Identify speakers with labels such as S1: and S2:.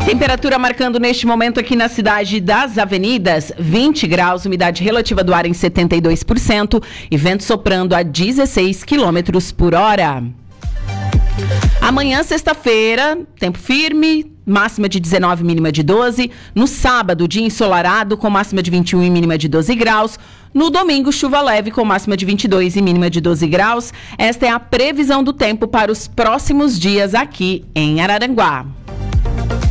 S1: Temperatura marcando neste momento aqui na cidade das Avenidas, 20 graus, umidade relativa do ar em 72% e vento soprando a 16 quilômetros por hora. Amanhã, sexta-feira, tempo firme, máxima de 19, mínima de 12. No sábado, dia ensolarado, com máxima de 21 e mínima de 12 graus. No domingo, chuva leve, com máxima de 22 e mínima de 12 graus. Esta é a previsão do tempo para os próximos dias aqui em Araranguá.